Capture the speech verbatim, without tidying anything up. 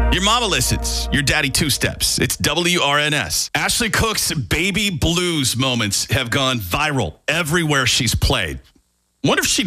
Your mama listens. Your daddy two steps. It's W R N S. Ashley Cook's baby blues moments have gone viral everywhere she's played. Wonder if she'd